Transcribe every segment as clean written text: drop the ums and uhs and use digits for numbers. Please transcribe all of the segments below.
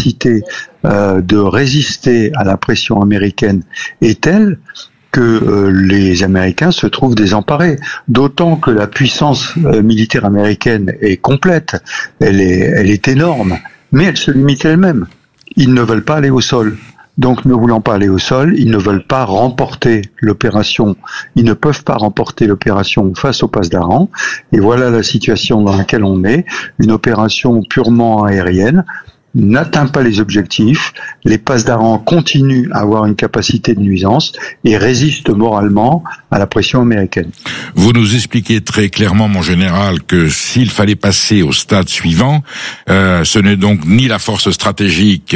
capacité de résister à la pression américaine est telle que les Américains se trouvent désemparés. D'autant que la puissance militaire américaine est complète, elle est énorme, mais elle se limite elle-même. Ils ne veulent pas aller au sol. Donc, ne voulant pas aller au sol, ils ne veulent pas remporter l'opération. Ils ne peuvent pas remporter l'opération face aux passes d'Aran. Et voilà la situation dans laquelle on est. Une opération purement aérienne n'atteint pas les objectifs, les passes d'Aran continuent à avoir une capacité de nuisance et résistent moralement à la pression américaine. Vous nous expliquez très clairement, mon général, que s'il fallait passer au stade suivant, ce n'est donc ni la force stratégique,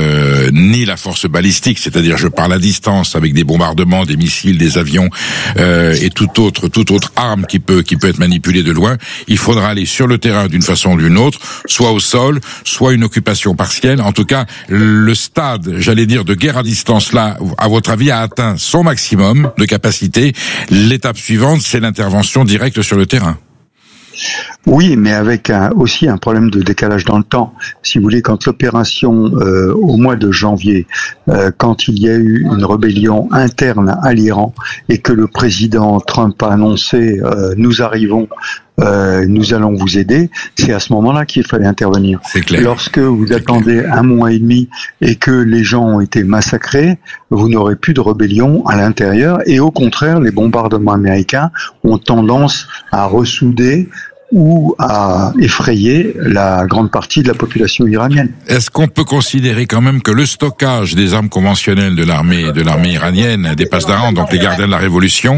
ni la force balistique, c'est-à-dire je parle à distance avec des bombardements, des missiles, des avions et toute autre arme qui peut être manipulée de loin. Il faudra aller sur le terrain d'une façon ou d'une autre, soit au sol, soit une occupation partielle. En tout cas, le stade, j'allais dire, de guerre à distance, là, à votre avis, a atteint son maximum de capacité. L'étape suivante, c'est l'intervention directe sur le terrain. Oui, mais avec aussi un problème de décalage dans le temps. Si vous voulez, quand l'opération, au mois de janvier, quand il y a eu une rébellion interne à l'Iran et que le président Trump a annoncé « nous arrivons », nous allons vous aider, c'est à ce moment-là qu'il fallait intervenir. C'est clair. Lorsque vous attendez un mois et demi et que les gens ont été massacrés, vous n'aurez plus de rébellion à l'intérieur et au contraire, les bombardements américains ont tendance à ressouder ou à effrayer la grande partie de la population iranienne. Est-ce qu'on peut considérer quand même que le stockage des armes conventionnelles de l'armée iranienne, des passes d'Aran, donc les gardiens de la révolution,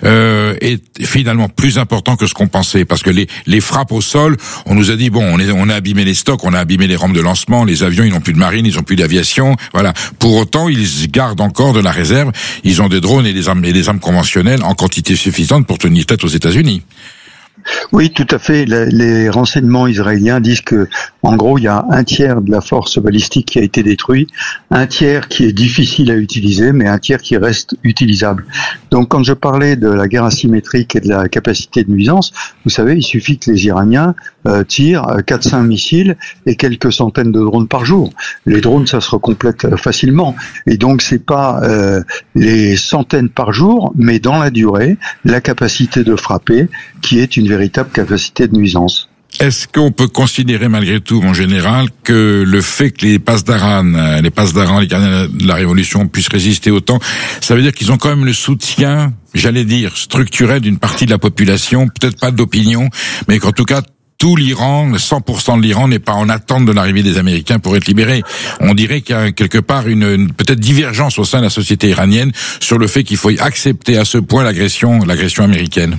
est finalement plus important que ce qu'on pensait? Parce que les frappes au sol, on nous a dit bon, on a abîmé les stocks, on a abîmé les rampes de lancement, les avions, ils n'ont plus de marine, ils n'ont plus d'aviation, voilà. Pour autant, ils gardent encore de la réserve, ils ont des drones et des armes conventionnelles en quantité suffisante pour tenir tête aux États-Unis. Oui, tout à fait. Les renseignements israéliens disent que, en gros, il y a un tiers de la force balistique qui a été détruit, un tiers qui est difficile à utiliser, mais un tiers qui reste utilisable. Donc, quand je parlais de la guerre asymétrique et de la capacité de nuisance, vous savez, il suffit que les Iraniens tirent 4-5 missiles et quelques centaines de drones par jour. Les drones, ça se recomplète facilement. Et donc, c'est pas les centaines par jour, mais dans la durée, la capacité de frapper qui est une véritable capacité de nuisance. Est-ce qu'on peut considérer malgré tout, mon général, que le fait que les passes d'Aran, les gardiens de la Révolution puissent résister autant, ça veut dire qu'ils ont quand même le soutien, j'allais dire, structurel d'une partie de la population, peut-être pas d'opinion, mais qu'en tout cas, tout l'Iran, 100% de l'Iran n'est pas en attente de l'arrivée des Américains pour être libéré. On dirait qu'il y a quelque part une peut-être divergence au sein de la société iranienne sur le fait qu'il faut accepter à ce point l'agression américaine.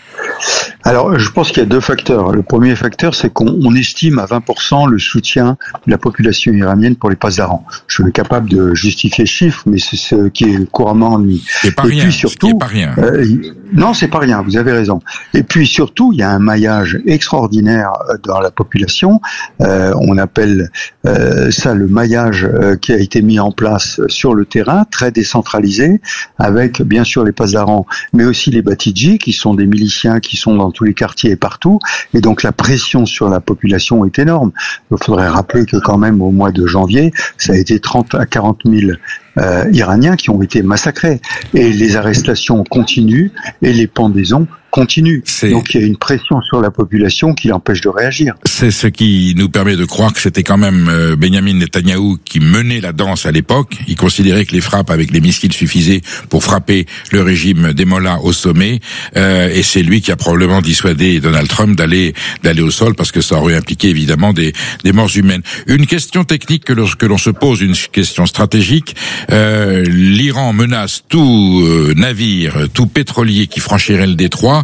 Alors, je pense qu'il y a deux facteurs. Le premier facteur, c'est qu'on estime à 20% le soutien de la population iranienne pour les passes d'Aran. Je suis capable de justifier ce chiffre, mais c'est ce qui est couramment admis. C'est pas rien. Puis surtout, c'est pas rien. Non, c'est pas rien. Vous avez raison. Et puis surtout, il y a un maillage extraordinaire dans la population. On appelle ça le maillage qui a été mis en place sur le terrain, très décentralisé, avec bien sûr les passes d'Aran, mais aussi les Batidji, qui sont des miliciens qui sont dans tous les quartiers et partout, et donc la pression sur la population est énorme. Il faudrait rappeler que quand même au mois de janvier, ça a été 30 à 40 000 Iraniens qui ont été massacrés, et les arrestations continuent et les pendaisons continuent. Donc il y a une pression sur la population qui l'empêche de réagir. C'est ce qui nous permet de croire que c'était quand même Benyamin Netanyahou qui menait la danse à l'époque. Il considérait que les frappes avec les missiles suffisaient pour frapper le régime des Mollahs au sommet, et c'est lui qui a probablement dissuadé Donald Trump d'aller au sol, parce que ça aurait impliqué évidemment des morts humaines. Une question technique que l'on se pose, une question stratégique. L'Iran menace tout navire, tout pétrolier qui franchirait le détroit,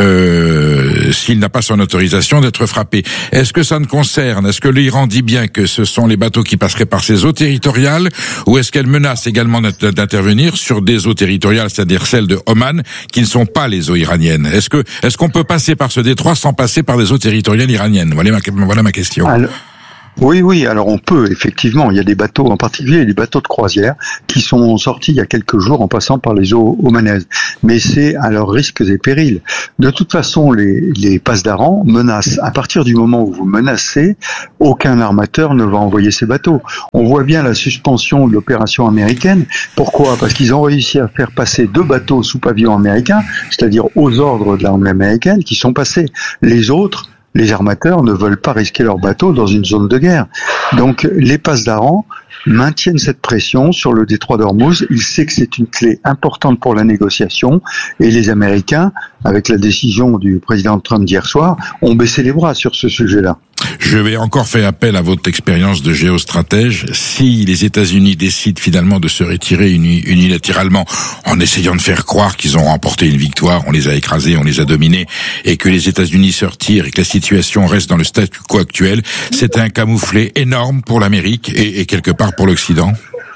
s'il n'a pas son autorisation d'être frappé. Est-ce que l'Iran dit bien que ce sont les bateaux qui passeraient par ses eaux territoriales, ou est-ce qu'elle menace également d'intervenir sur des eaux territoriales, c'est-à-dire celles de Oman, qui ne sont pas les eaux iraniennes? Est-ce qu'on peut passer par ce détroit sans passer par des eaux territoriales iraniennes? Voilà ma question. Oui, alors on peut, effectivement, il y a des bateaux, en particulier des bateaux de croisière, qui sont sortis il y a quelques jours en passant par les eaux omanaises. Mais c'est à leurs risques et périls. De toute façon, les passes d'Aran menacent. À partir du moment où vous menacez, aucun armateur ne va envoyer ses bateaux. On voit bien la suspension de l'opération américaine. Pourquoi ? Parce qu'ils ont réussi à faire passer 2 bateaux sous pavillon américain, c'est-à-dire aux ordres de l'armée américaine, qui sont passés. Les autres, les armateurs ne veulent pas risquer leur bateau dans une zone de guerre. Donc les passes d'Aran maintiennent cette pression sur le détroit d'Ormuz. Ils savent que c'est une clé importante pour la négociation et les Américains, avec la décision du président Trump d'hier soir, ont baissé les bras sur ce sujet-là. Je vais encore faire appel à votre expérience de géostratège. Si les États-Unis décident finalement de se retirer unilatéralement en essayant de faire croire qu'ils ont remporté une victoire, on les a écrasés, on les a dominés, et que les États-Unis se retirent et que la situation reste dans le statu quo actuel, c'est un camouflet énorme pour l'Amérique et quelque part pour l'Occident.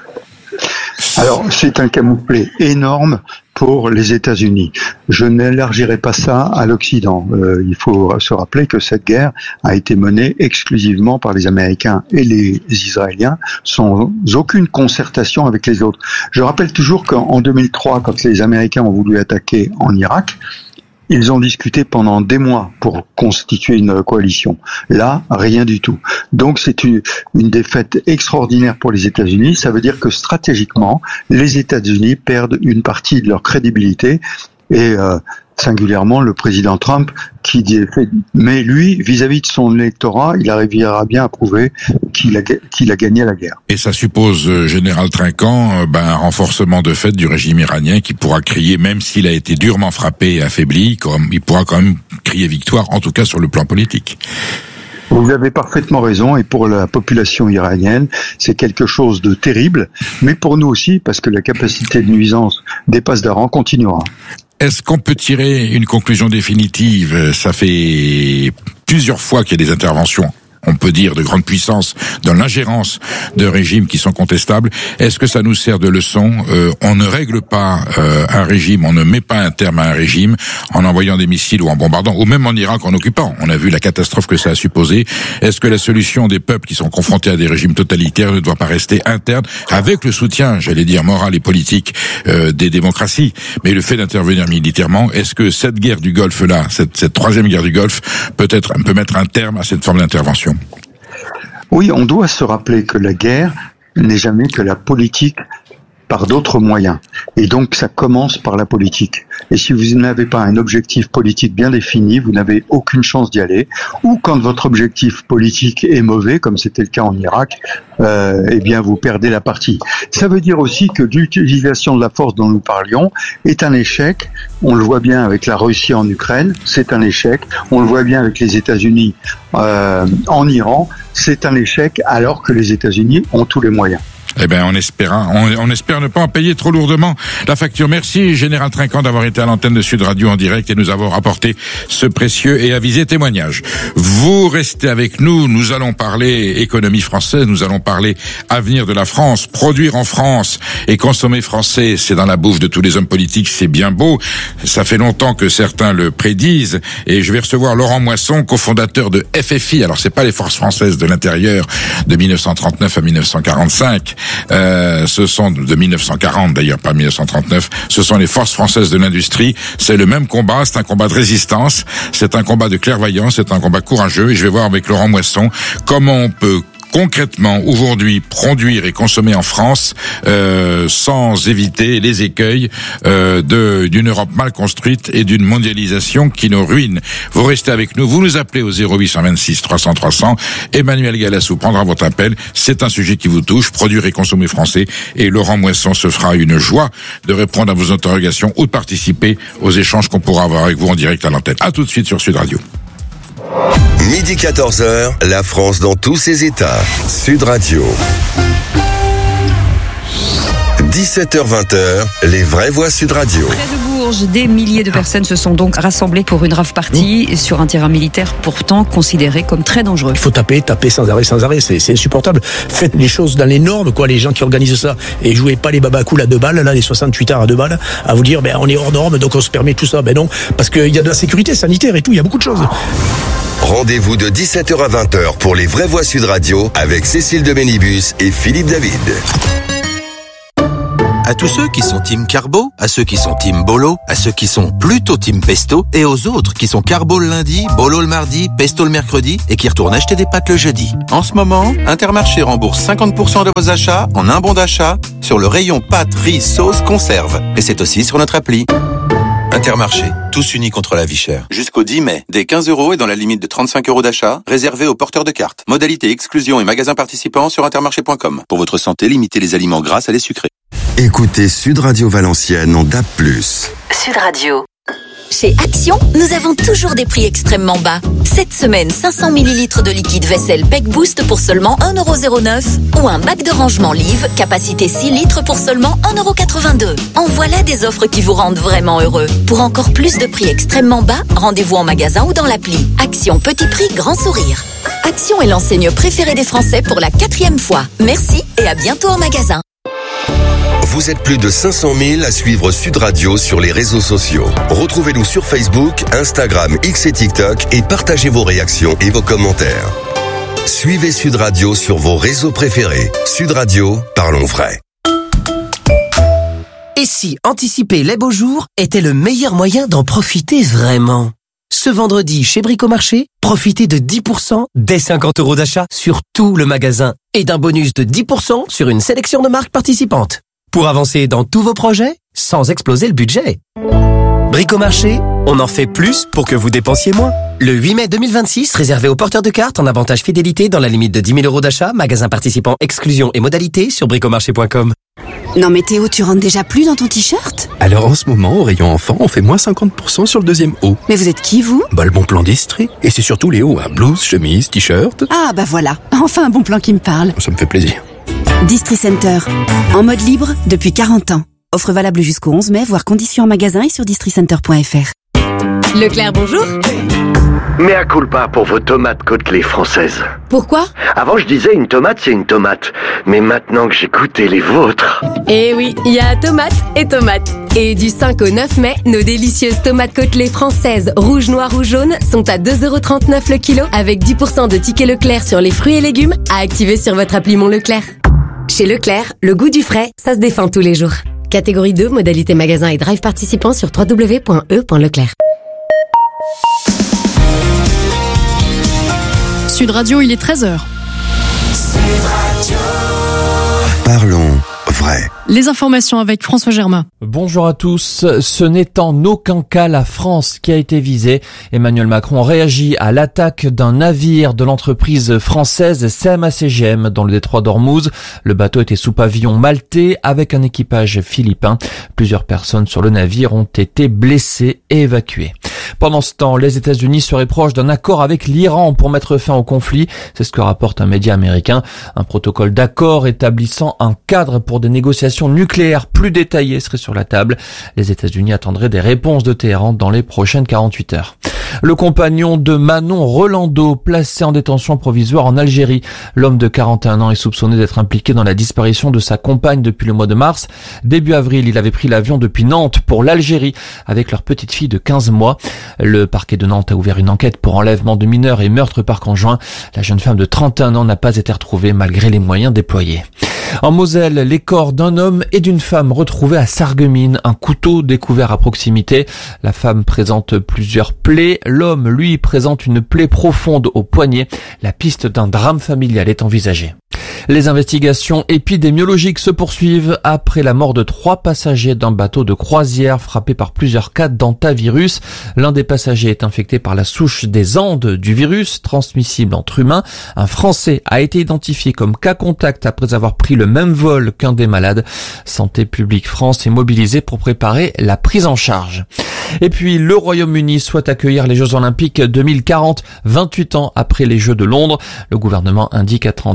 Alors, c'est un camouflet énorme pour les États-Unis. Je n'élargirai pas ça à l'Occident. Il faut se rappeler que cette guerre a été menée exclusivement par les Américains et les Israéliens, sans aucune concertation avec les autres. Je rappelle toujours qu'en 2003, quand les Américains ont voulu attaquer en Irak, ils ont discuté pendant des mois pour constituer une coalition. Là, rien du tout. Donc c'est une défaite extraordinaire pour les États-Unis. Ça veut dire que stratégiquement, les États-Unis perdent une partie de leur crédibilité et singulièrement le président Trump qui dit, mais lui, vis-à-vis de son électorat, il arrivera bien à prouver qu'il a gagné la guerre. Et ça suppose, Général Trinquant, un renforcement de fait du régime iranien qui pourra crier, même s'il a été durement frappé et affaibli, il pourra quand même crier victoire, en tout cas sur le plan politique. Vous avez parfaitement raison, et pour la population iranienne, c'est quelque chose de terrible, mais pour nous aussi, parce que la capacité de nuisance des passes d'Aran continuera. Est-ce qu'on peut tirer une conclusion définitive ? Ça fait plusieurs fois qu'il y a des interventions, on peut dire, de grande puissance dans l'ingérence de régimes qui sont contestables. Est-ce que ça nous sert de leçon ? On ne règle pas un régime, on ne met pas un terme à un régime en envoyant des missiles ou en bombardant, ou même en Irak en occupant. On a vu la catastrophe que ça a supposé. Est-ce que la solution des peuples qui sont confrontés à des régimes totalitaires ne doit pas rester interne, avec le soutien, j'allais dire, moral et politique des démocraties ? Mais le fait d'intervenir militairement, est-ce que cette guerre du Golfe-là, cette troisième guerre du Golfe, peut mettre un terme à cette forme d'intervention ? Oui, on doit se rappeler que la guerre n'est jamais que la politique par d'autres moyens. Et donc, ça commence par la politique. Et si vous n'avez pas un objectif politique bien défini, vous n'avez aucune chance d'y aller. Ou quand votre objectif politique est mauvais, comme c'était le cas en Irak, eh bien, vous perdez la partie. Ça veut dire aussi que l'utilisation de la force dont nous parlions est un échec. On le voit bien avec la Russie en Ukraine, c'est un échec. On le voit bien avec les États-Unis en Iran, c'est un échec, alors que les États-Unis ont tous les moyens. Eh bien, on espère ne pas en payer trop lourdement la facture. Merci, Général Trinquant, d'avoir été à l'antenne de Sud Radio en direct et nous avoir apporté ce précieux et avisé témoignage. Vous restez avec nous. Nous allons parler économie française. Nous allons parler avenir de la France. Produire en France et consommer français, c'est dans la bouffe de tous les hommes politiques. C'est bien beau. Ça fait longtemps que certains le prédisent. Et je vais recevoir Laurent Moisson, cofondateur de FFI. Alors, c'est pas les forces françaises de l'intérieur de 1939 à 1945. Ce sont de 1940 d'ailleurs, pas 1939. Ce sont les forces françaises de l'industrie. C'est le même combat. C'est un combat de résistance. C'est un combat de clairvoyance. C'est un combat courageux. Et je vais voir avec Laurent Moisson comment on peut concrètement aujourd'hui produire et consommer en France sans éviter les écueils d'une Europe mal construite et d'une mondialisation qui nous ruine. Vous restez avec nous, vous nous appelez au 0826 300 300. Emmanuel Galassou prendra votre appel. C'est un sujet qui vous touche, produire et consommer français, et Laurent Moisson se fera une joie de répondre à vos interrogations ou de participer aux échanges qu'on pourra avoir avec vous en direct à l'antenne. À tout de suite sur Sud Radio. Midi 14h, la France dans tous ses états. Sud Radio. 17h-20h, les vraies voix Sud Radio. Près de Bourg, Bourges, des milliers de personnes se sont donc rassemblées pour une rave party sur un terrain militaire pourtant considéré comme très dangereux. Il faut taper sans arrêt, c'est insupportable. Faites les choses dans les normes, quoi, les gens qui organisent ça, et jouez pas les babacools à 2 balles, là, les 68 heures à 2 balles, à vous dire, on est hors norme, donc on se permet tout ça. Non, parce qu'il y a de la sécurité sanitaire et tout, il y a beaucoup de choses. Rendez-vous de 17h à 20h pour les vraies voix Sud Radio avec Cécile de Ménibus et Philippe David. À tous ceux qui sont team carbo, à ceux qui sont team bolo, à ceux qui sont plutôt team pesto, et aux autres qui sont carbo le lundi, bolo le mardi, pesto le mercredi, et qui retournent acheter des pâtes le jeudi. En ce moment, Intermarché rembourse 50% de vos achats en un bon d'achat sur le rayon pâtes, riz, sauce, conserve. Et c'est aussi sur notre appli. Intermarché, tous unis contre la vie chère. Jusqu'au 10 mai, dès 15 € et dans la limite de 35 € d'achat, réservé aux porteurs de cartes. Modalité exclusion et magasins participants sur intermarché.com. Pour votre santé, limitez les aliments gras à les sucrés. Écoutez Sud Radio Valenciennes en DAB+. Sud Radio. Chez Action, nous avons toujours des prix extrêmement bas. Cette semaine, 500 ml de liquide vaisselle Peck Boost pour seulement 1,09 € ou un bac de rangement Live, capacité 6 litres pour seulement 1,82 €. En voilà des offres qui vous rendent vraiment heureux. Pour encore plus de prix extrêmement bas, rendez-vous en magasin ou dans l'appli. Action Petit Prix Grand Sourire. Action est l'enseigne préférée des Français pour la 4e fois. Merci et à bientôt en magasin. Vous êtes plus de 500 000 à suivre Sud Radio sur les réseaux sociaux. Retrouvez-nous sur Facebook, Instagram, X et TikTok et partagez vos réactions et vos commentaires. Suivez Sud Radio sur vos réseaux préférés. Sud Radio, parlons vrai. Et si anticiper les beaux jours était le meilleur moyen d'en profiter vraiment? Ce vendredi, chez Bricomarché, profitez de 10% dès 50 € d'achat sur tout le magasin et d'un bonus de 10% sur une sélection de marques participantes. Pour avancer dans tous vos projets, sans exploser le budget. Bricomarché, on en fait plus pour que vous dépensiez moins. Le 8 mai 2026, réservé aux porteurs de cartes en avantage fidélité dans la limite de 10 000 € d'achat, magasin participant, exclusion et modalités sur bricomarché.com. Non mais Théo, tu rentres déjà plus dans ton t-shirt? Alors en ce moment, au rayon enfant, on fait moins 50% sur le deuxième haut. Mais vous êtes qui, vous? Le bon plan d'Istrie. Et c'est surtout les hauts, blouse, chemise, t-shirt. Ah bah voilà, enfin un bon plan qui me parle. Ça me fait plaisir. Distri Center, en mode libre depuis 40 ans. Offre valable jusqu'au 11 mai, voire conditions en magasin et sur districenter.fr. Leclerc, bonjour. Mea culpa pour vos tomates côtelées françaises. Pourquoi? Avant, je disais une tomate, c'est une tomate. Mais maintenant que j'ai goûté les vôtres... Eh oui, il y a tomate et tomate. Et du 5 au 9 mai, nos délicieuses tomates côtelées françaises, rouge, noir ou jaune, sont à 2,39 € le kilo, avec 10% de tickets Leclerc sur les fruits et légumes, à activer sur votre appli Mon Leclerc. Chez Leclerc, le goût du frais, ça se défend tous les jours. Catégorie 2, modalité magasin et drive participant sur www.e.leclerc. Sud Radio, il est 13h. Parlons vrai. Les informations avec François Germain. Bonjour à tous. Ce n'est en aucun cas la France qui a été visée. Emmanuel Macron réagit à l'attaque d'un navire de l'entreprise française CMA-CGM dans le détroit d'Ormuz. Le bateau était sous pavillon maltais avec un équipage philippin. Plusieurs personnes sur le navire ont été blessées et évacuées. Pendant ce temps, les États-Unis seraient proches d'un accord avec l'Iran pour mettre fin au conflit. C'est ce que rapporte un média américain. Un protocole d'accord établissant un cadre pour des négociations nucléaires plus détaillées serait sur la table. Les États-Unis attendraient des réponses de Téhéran dans les prochaines 48 heures. Le compagnon de Manon Rolando, placé en détention provisoire en Algérie. L'homme de 41 ans est soupçonné d'être impliqué dans la disparition de sa compagne depuis le mois de mars. Début avril, il avait pris l'avion depuis Nantes pour l'Algérie avec leur petite fille de 15 mois. Le parquet de Nantes a ouvert une enquête pour enlèvement de mineurs et meurtre par conjoint. La jeune femme de 31 ans n'a pas été retrouvée malgré les moyens déployés. En Moselle, les corps d'un homme et d'une femme retrouvés à Sarreguemines, un couteau découvert à proximité. La femme présente plusieurs plaies, l'homme, lui, présente une plaie profonde au poignet. La piste d'un drame familial est envisagée. Les investigations épidémiologiques se poursuivent après la mort de 3 passagers d'un bateau de croisière frappé par plusieurs cas d'hantavirus. L'un des passagers est infecté par la souche des Andes du virus, transmissible entre humains. Un Français a été identifié comme cas contact après avoir pris le même vol qu'un des malades. Santé publique France est mobilisée pour préparer la prise en charge. Et puis, le Royaume-Uni souhaite accueillir les Jeux Olympiques 2040, 28 ans après les Jeux de Londres. Le gouvernement indique être en discussion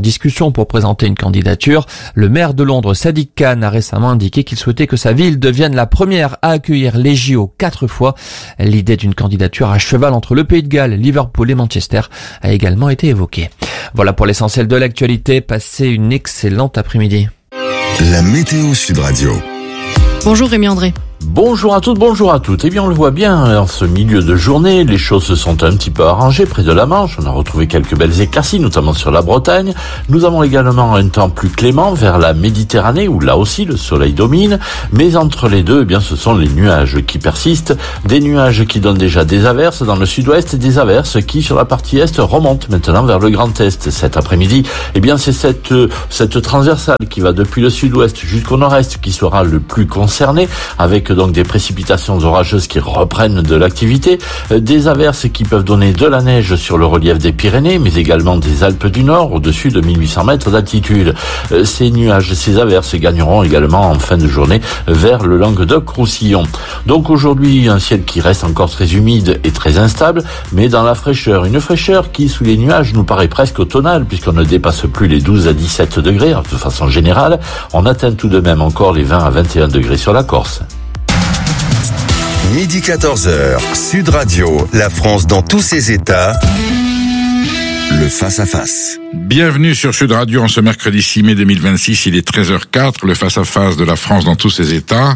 pression pour présenter une candidature. Le maire de Londres, Sadiq Khan, a récemment indiqué qu'il souhaitait que sa ville devienne la première à accueillir les JO 4 fois. L'idée d'une candidature à cheval entre le Pays de Galles, Liverpool et Manchester a également été évoquée. Voilà pour l'essentiel de l'actualité. Passez une excellente après-midi. La météo Sud Radio. Bonjour Rémi André. Bonjour à toutes, bonjour à toutes. Eh bien, on le voit bien, en ce milieu de journée, les choses se sont un petit peu arrangées près de la Manche. On a retrouvé quelques belles éclaircies, notamment sur la Bretagne. Nous avons également un temps plus clément vers la Méditerranée, où là aussi le soleil domine. Mais entre les deux, eh bien, ce sont les nuages qui persistent. Des nuages qui donnent déjà des averses dans le sud-ouest et des averses qui, sur la partie est, remontent maintenant vers le Grand Est. Cet après-midi, eh bien, c'est cette transversale qui va depuis le sud-ouest jusqu'au nord-est qui sera le plus concerné, avec donc des précipitations orageuses qui reprennent de l'activité, des averses qui peuvent donner de la neige sur le relief des Pyrénées, mais également des Alpes du Nord, au-dessus de 1800 mètres d'altitude. Ces nuages, ces averses gagneront également en fin de journée vers le Languedoc-Roussillon. Donc aujourd'hui, un ciel qui reste encore très humide et très instable, mais dans la fraîcheur. Une fraîcheur qui, sous les nuages, nous paraît presque automnale, puisqu'on ne dépasse plus les 12 à 17 degrés, de façon générale. On atteint tout de même encore les 20 à 21 degrés sur la Corse. Midi 14h, Sud Radio, la France dans tous ses états. Le face-à-face. Bienvenue sur Sud Radio en ce mercredi 6 mai 2026, il est 13h04, le face-à-face de la France dans tous ses états.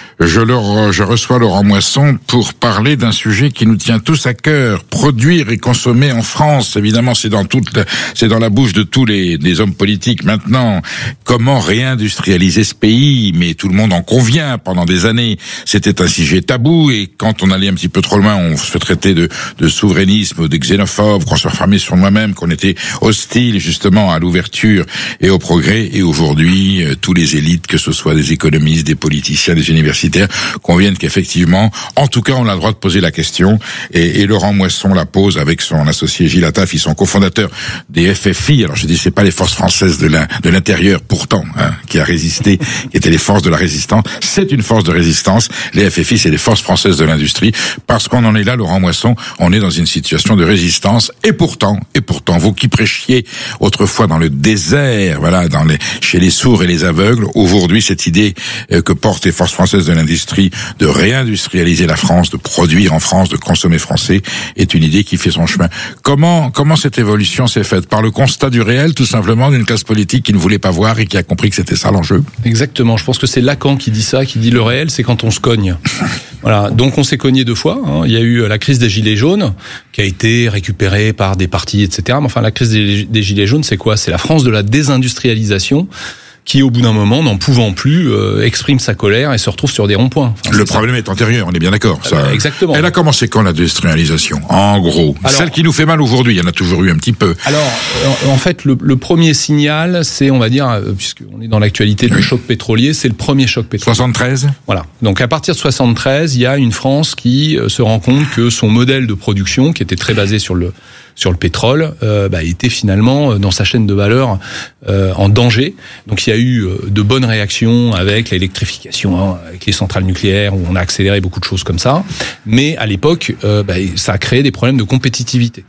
Je reçois Laurent Moisson pour parler d'un sujet qui nous tient tous à cœur, produire et consommer en France. Évidemment, c'est dans la bouche de tous les hommes politiques maintenant. Comment réindustrialiser ce pays? Mais tout le monde en convient. Pendant des années, c'était un sujet tabou, et quand on allait un petit peu trop loin, on se traitait de souverainisme, de xénophobe, qu'on se refermait sur nous-mêmes, qu'on était hostile justement à l'ouverture et au progrès. Et aujourd'hui, tous les élites, que ce soit des économistes, des politiciens, des universitaires, conviennent qu'effectivement, en tout cas, on a le droit de poser la question, et Laurent Moisson la pose avec son associé Gilles Attaf. Ils sont cofondateurs des FFI. Alors je dis, c'est pas les forces françaises de l'intérieur, pourtant, qui a résisté, qui étaient les forces de la résistance. C'est une force de résistance. Les FFI, c'est les forces françaises de l'industrie. Parce qu'on en est là, Laurent Moisson, on est dans une situation de résistance. Et pourtant, vous qui prêchiez autrefois dans le désert, voilà, chez les sourds et les aveugles, aujourd'hui, cette idée que portent les forces françaises de l'industrie de réindustrialiser la France, de produire en France, de consommer français, est une idée qui fait son chemin. Comment cette évolution s'est faite? Par le constat du réel, tout simplement, d'une classe politique qui ne voulait pas voir et qui a compris que c'était ça l'enjeu? Exactement. Je pense que c'est Lacan qui dit ça, qui dit le réel, c'est quand on se cogne. Voilà. Donc on s'est cogné 2 fois. Il y a eu la crise des Gilets jaunes, qui a été récupérée par des partis, etc. Mais enfin, la crise des Gilets jaunes, c'est quoi? C'est la France de la désindustrialisation, qui, au bout d'un moment, n'en pouvant plus, exprime sa colère et se retrouve sur des ronds-points. Enfin, le problème est antérieur, on est bien d'accord. Ça. Exactement. Elle a commencé quand, la désindustrialisation? En gros. Alors, celle qui nous fait mal aujourd'hui, il y en a toujours eu un petit peu. Alors, en fait, le premier signal, c'est, on va dire, puisqu'on est dans l'actualité du choc pétrolier, c'est le premier choc pétrolier. 73? Voilà. Donc, à partir de 73, il y a une France qui se rend compte que son modèle de production, qui était très basé sur le pétrole, était finalement dans sa chaîne de valeur en danger. Donc il y a eu de bonnes réactions avec l'électrification, avec les centrales nucléaires, où on a accéléré beaucoup de choses comme ça. Mais à l'époque, ça a créé des problèmes de compétitivité.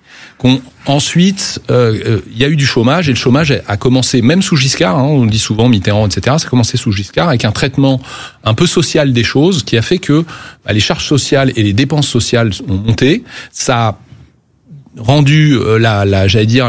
Ensuite, il y a eu du chômage, et le chômage a commencé, même sous Giscard, on le dit souvent, Mitterrand, etc., ça a commencé sous Giscard, avec un traitement un peu social des choses, qui a fait que les charges sociales et les dépenses sociales ont monté. Ça a rendu la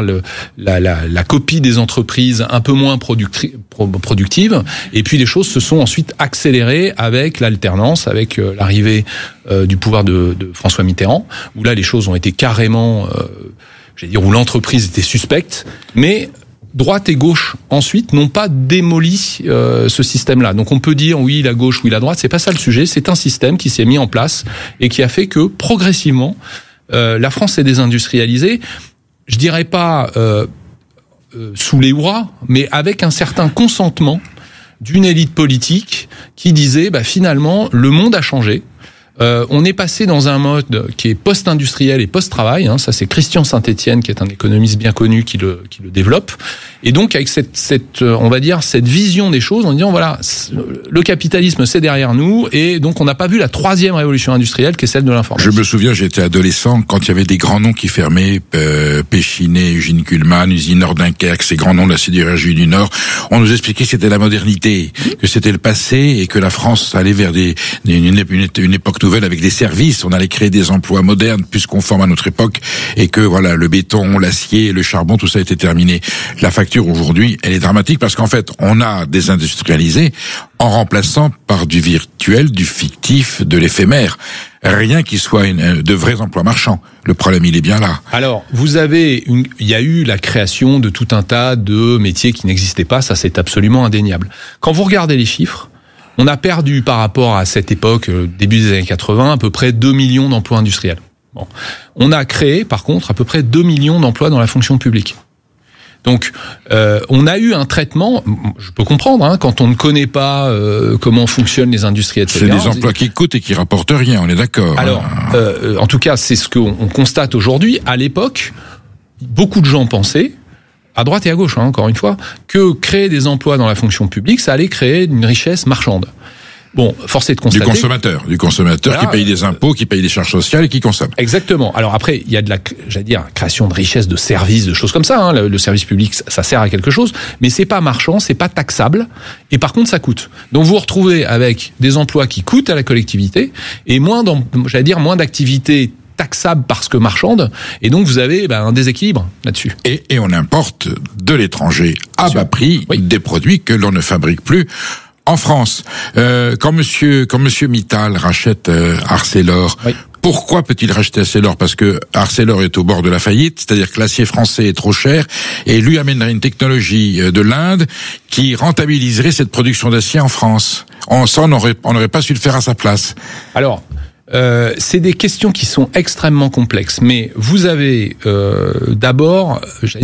copie des entreprises un peu moins productive, et puis les choses se sont ensuite accélérées avec l'alternance, avec l'arrivée du pouvoir de François Mitterrand, où là les choses ont été carrément où l'entreprise était suspecte, mais droite et gauche ensuite n'ont pas démoli ce système-là. Donc on peut dire oui la gauche, oui la droite, c'est pas ça le sujet, c'est un système qui s'est mis en place et qui a fait que progressivement la France s'est désindustrialisée, je dirais pas sous les hurrahs, mais avec un certain consentement d'une élite politique qui disait finalement le monde a changé, On est passé dans un mode qui est post-industriel et post-travail. Ça, c'est Christian Saint-Étienne, qui est un économiste bien connu, qui le développe. Et donc, avec on va dire, cette vision des choses, en disant, voilà, le capitalisme, c'est derrière nous, et donc on n'a pas vu la troisième révolution industrielle, qui est celle de l'information. Je me souviens, j'étais adolescent, quand il y avait des grands noms qui fermaient, Péchinet, Eugène Kuhlmann, Usine Nord Dunkerque, ces grands noms de la sidérurgie du Nord, on nous expliquait que c'était la modernité, que c'était le passé, et que la France allait vers une époque nouvelle avec des services, on allait créer des emplois modernes, plus conformes à notre époque, et que voilà, le béton, l'acier, le charbon, tout ça était terminé. La facture aujourd'hui, elle est dramatique parce qu'en fait, on a désindustrialisé en remplaçant par du virtuel, du fictif, de l'éphémère. Rien qui soit de vrais emplois marchands. Le problème, il est bien là. Alors, il y a eu la création de tout un tas de métiers qui n'existaient pas, ça c'est absolument indéniable. Quand vous regardez les chiffres, on a perdu par rapport à cette époque, début des années 80, à peu près 2 millions d'emplois industriels. Bon. On a créé, par contre, à peu près 2 millions d'emplois dans la fonction publique. Donc, on a eu un traitement, je peux comprendre, quand on ne connaît pas comment fonctionnent les industries, etc. C'est des emplois qui coûtent et qui rapportent rien, on est d'accord. Alors, en tout cas, c'est ce qu'on constate aujourd'hui. À l'époque, beaucoup de gens pensaient, à droite et à gauche, encore une fois, que créer des emplois dans la fonction publique, ça allait créer une richesse marchande. Bon, force est de constater. Du consommateur voilà, qui paye des impôts, qui paye des charges sociales et qui consomme. Exactement. Alors après, il y a de la, création de richesse, de services, de choses comme ça. Le service public, ça sert à quelque chose, mais c'est pas marchand, c'est pas taxable, et par contre, ça coûte. Donc vous vous retrouvez avec des emplois qui coûtent à la collectivité et moins d'activités taxables parce que marchandes, et donc vous avez un déséquilibre là-dessus. Et on importe de l'étranger à bas prix des produits que l'on ne fabrique plus en France. Quand monsieur Mittal rachète Arcelor, pourquoi peut-il racheter Arcelor? Parce que Arcelor est au bord de la faillite, c'est-à-dire que l'acier français est trop cher, et lui amènerait une technologie de l'Inde qui rentabiliserait cette production d'acier en France. On n'aurait pas su le faire à sa place. Alors, c'est des questions qui sont extrêmement complexes, mais vous avez d'abord,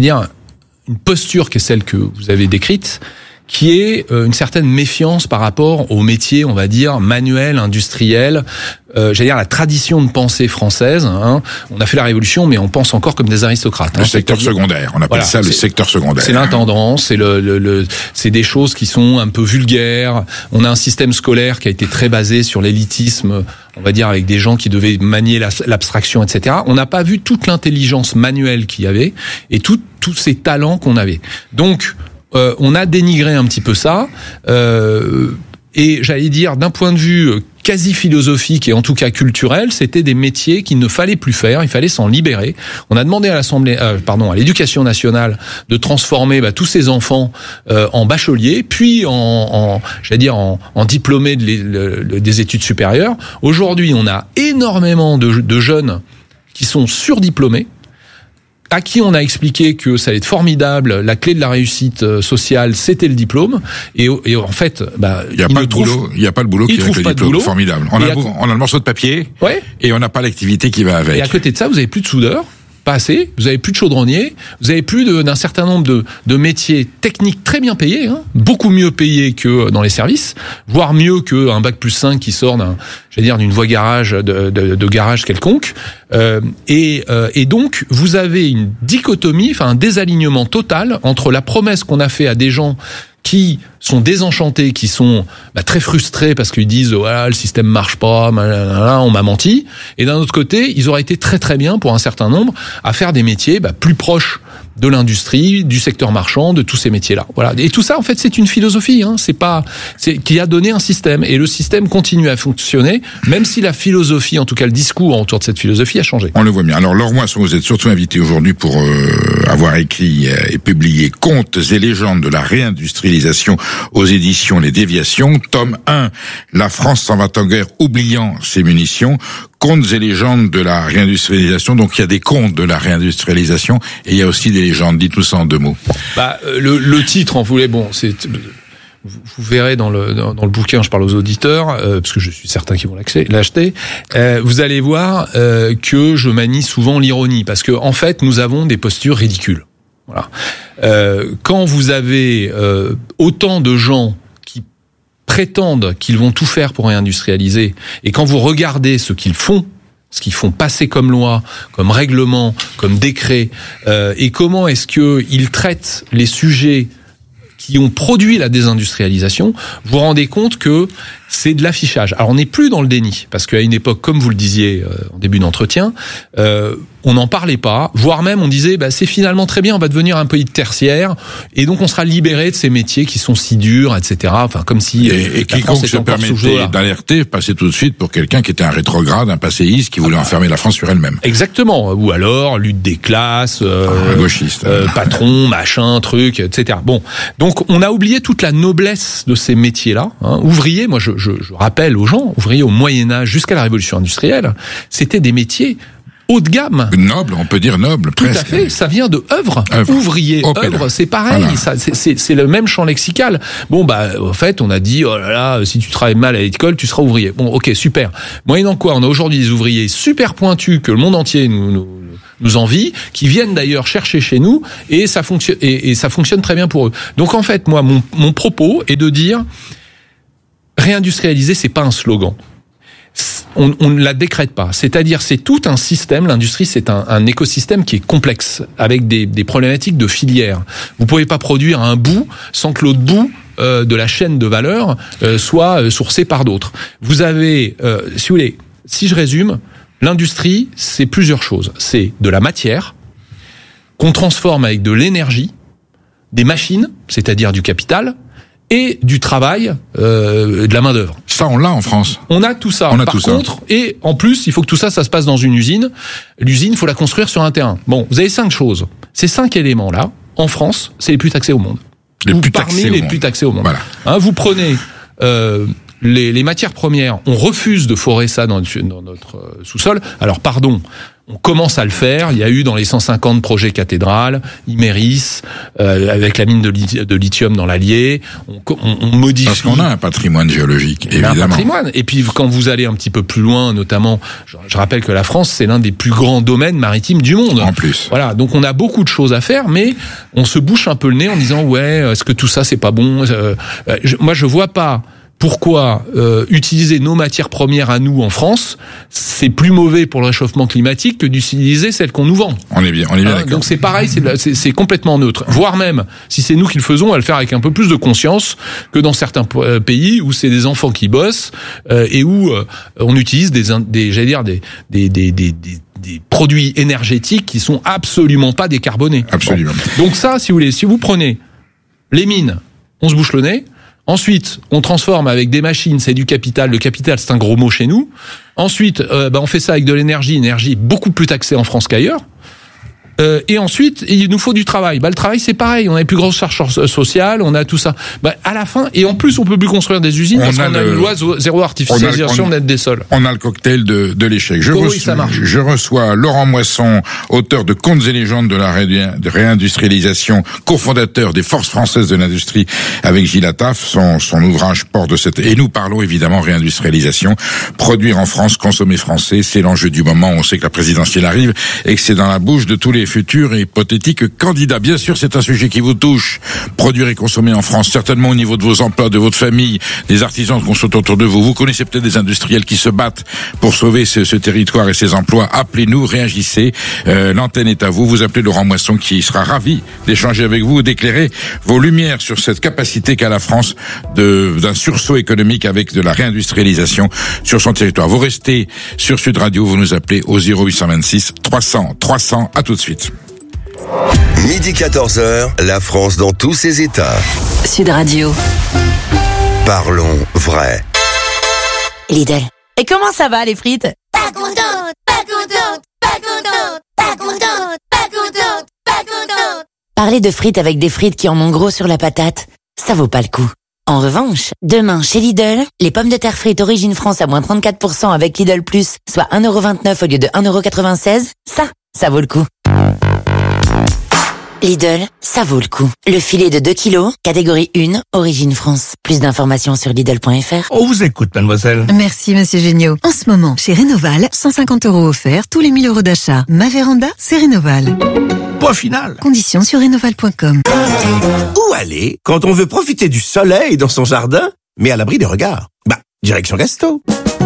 une posture qui est celle que vous avez décrite, qui est une certaine méfiance par rapport au métier, on va dire, manuel, industriel, la tradition de pensée française. On a fait la révolution, mais on pense encore comme des aristocrates. Le secteur secondaire, on appelle ça le secteur secondaire. C'est l'intendant, c'est des choses qui sont un peu vulgaires. On a un système scolaire qui a été très basé sur l'élitisme, on va dire, avec des gens qui devaient manier l'abstraction, etc. On n'a pas vu toute l'intelligence manuelle qu'il y avait et tous ces talents qu'on avait. Donc, on a dénigré un petit peu ça, et d'un point de vue quasi philosophique et en tout cas culturel, c'était des métiers qu'il ne fallait plus faire, il fallait s'en libérer. On a demandé à à l'Éducation nationale de transformer tous ces enfants en bacheliers, puis en diplômés des études supérieures. Aujourd'hui, on a énormément de jeunes qui sont surdiplômés, à qui on a expliqué que ça allait être formidable, la clé de la réussite sociale, c'était le diplôme, et en fait, il n'y a pas le boulot qui est avec le diplôme. Formidable. On a le morceau de papier, et on n'a pas l'activité qui va avec. Et à côté de ça, vous avez plus de soudeurs, pas assez, vous avez plus de chaudronniers, vous avez plus d'un certain nombre de métiers techniques très bien payés, beaucoup mieux payés que dans les services, voire mieux qu'un bac+5 qui sort d'une voie garage, de garage quelconque. Et donc, vous avez une dichotomie, un désalignement total entre la promesse qu'on a fait à des gens qui sont désenchantés, qui sont très frustrés parce qu'ils disent voilà, le système marche pas, on m'a menti, et d'un autre côté ils auraient été très très bien pour un certain nombre à faire des métiers plus proches de l'industrie, du secteur marchand, de tous ces métiers-là. Voilà. Et tout ça, en fait, c'est une philosophie, c'est qui a donné un système, et le système continue à fonctionner, même si la philosophie, en tout cas le discours autour de cette philosophie, a changé. On le voit bien. Alors, Laure Moisson, vous êtes surtout invité aujourd'hui pour avoir écrit et publié Contes et légendes de la réindustrialisation aux éditions Les Déviations, tome 1, La France s'en va en guerre, oubliant ses munitions. Contes et légendes de la réindustrialisation. Donc il y a des contes de la réindustrialisation et il y a aussi des légendes. Dites-nous ça en 2 mots. Le titre, en voulait, vous verrez dans le bouquin, je parle aux auditeurs, parce que je suis certain qu'ils vont l'acheter. Vous allez voir que je manie souvent l'ironie, parce que en fait, nous avons des postures ridicules. Voilà. Quand vous avez autant de gens prétendent qu'ils vont tout faire pour réindustrialiser, et quand vous regardez ce qu'ils font passer comme loi, comme règlement, comme décret, et comment est-ce qu'ils traitent les sujets qui ont produit la désindustrialisation, vous vous rendez compte que c'est de l'affichage. Alors on n'est plus dans le déni, parce qu'à une époque, comme vous le disiez en début d'entretien, on n'en parlait pas, voire même on disait c'est finalement très bien, on va devenir un pays de tertiaire, et donc on sera libéré de ces métiers qui sont si durs, etc. Enfin, comme si et quiconque se permettait d'alerter passait tout de suite pour quelqu'un qui était un rétrograde, un passéiste, qui voulait enfermer la France sur elle-même. Exactement. Ou alors lutte des classes, gauchiste, patron, machin, truc, etc. Bon, donc on a oublié toute la noblesse de ces métiers-là. Ouvrier, moi je rappelle aux gens, ouvriers au Moyen-Âge jusqu'à la Révolution industrielle, c'était des métiers haut de gamme. Noble, on peut dire noble, presque. Tout à fait, ça vient de œuvre. Ouvrier, œuvre, c'est pareil, voilà. C'est le même champ lexical. Bon, en fait, on a dit, oh là là, si tu travailles mal à l'école, tu seras ouvrier. Bon, ok, super. Moyennant quoi, on a aujourd'hui des ouvriers super pointus que le monde entier nous envie, qui viennent d'ailleurs chercher chez nous, et ça fonctionne, et ça fonctionne très bien pour eux. Donc en fait, moi, mon propos est de dire, réindustrialiser, c'est pas un slogan. On ne la décrète pas. C'est-à-dire, c'est tout un système. L'industrie, c'est un écosystème qui est complexe, avec des problématiques de filière. Vous pouvez pas produire un bout sans que l'autre bout de la chaîne de valeur soit sourcé par d'autres. Vous avez, si vous voulez, si je résume, l'industrie, c'est plusieurs choses. C'est de la matière qu'on transforme avec de l'énergie, des machines, c'est-à-dire du capital, et du travail, de la main d'œuvre. Ça, on l'a en France. On a tout ça. Par contre, et en plus, il faut que tout ça se passe dans une usine. L'usine, il faut la construire sur un terrain. Bon, vous avez 5 choses. Ces 5 éléments-là, en France, c'est les plus taxés au monde. Parmi les plus taxés au monde. Voilà. Vous prenez les matières premières, on refuse de forer ça dans notre sous-sol. Alors, pardon, on commence à le faire. Il y a eu dans les 150 projets cathédrales, Imerys, avec la mine de lithium dans l'Allier. On modifie. Parce qu'on a un patrimoine géologique, évidemment. Un patrimoine. Et puis, quand vous allez un petit peu plus loin, notamment, je rappelle que la France, c'est l'un des plus grands domaines maritimes du monde. En plus. Voilà. Donc, on a beaucoup de choses à faire, mais on se bouche un peu le nez en disant, ouais, est-ce que tout ça, c'est pas bon? Moi, je vois pas pourquoi utiliser nos matières premières à nous en France, c'est plus mauvais pour le réchauffement climatique que d'utiliser celles qu'on nous vend. On est bien d'accord. Donc c'est pareil, c'est complètement neutre. Voire même, si c'est nous qui le faisons, on va le faire avec un peu plus de conscience que dans certains pays où c'est des enfants qui bossent et où on utilise des produits énergétiques qui sont absolument pas décarbonés. Absolument. Bon. Donc ça, si vous voulez, si vous prenez les mines, on se bouche le nez. Ensuite, on transforme avec des machines, c'est du capital. Le capital, c'est un gros mot chez nous. Ensuite, on fait ça avec de l'énergie beaucoup plus taxée en France qu'ailleurs. Et ensuite, il nous faut du travail. Le travail, c'est pareil. On a les plus grosses charges sociales, on a tout ça. À la fin, et en plus, on peut plus construire des usines parce qu'on a une loi zéro artificialisation net des sols. On a le cocktail de l'échec. Je reçois Laurent Moisson, auteur de Contes et légendes de la réindustrialisation, cofondateur des Forces françaises de l'industrie avec Gilles Attaf. Son ouvrage porte de cette... Et nous parlons évidemment réindustrialisation. Produire en France, consommer français, c'est l'enjeu du moment. On sait que la présidentielle arrive et que c'est dans la bouche de tous les futurs et hypothétiques candidats. Bien sûr, c'est un sujet qui vous touche. Produire et consommer en France, certainement au niveau de vos emplois, de votre famille, des artisans qu'on sont autour de vous. Vous connaissez peut-être des industriels qui se battent pour sauver ce territoire et ses emplois. Appelez-nous, réagissez. L'antenne est à vous. Vous appelez Laurent Moisson qui sera ravi d'échanger avec vous et d'éclairer vos lumières sur cette capacité qu'a la France d'un sursaut économique avec de la réindustrialisation sur son territoire. Vous restez sur Sud Radio, vous nous appelez au 0826 300. À tout de suite. Midi 14h, la France dans tous ses états. Sud Radio. Parlons vrai. Lidl. Et comment ça va les frites? Pas contente, pas contente, pas contente, pas contente, pas contente, pas contente. Parler de frites avec des frites qui en ont gros sur la patate, ça vaut pas le coup. En revanche, demain chez Lidl, les pommes de terre frites Origine France à moins 34% avec Lidl Plus, soit 1,29€ au lieu de 1,96€, ça vaut le coup. Lidl, ça vaut le coup. Le filet de 2 kilos, catégorie 1, Origine France. Plus d'informations sur Lidl.fr. On vous écoute, mademoiselle. Merci, monsieur Géniaud. En ce moment, chez Rénoval, 150€ offerts tous les 1000 € d'achat. Ma véranda, c'est Rénoval. Point final. Conditions sur Rénoval.com. Où aller quand on veut profiter du soleil dans son jardin mais à l'abri des regards. Direction Gasto.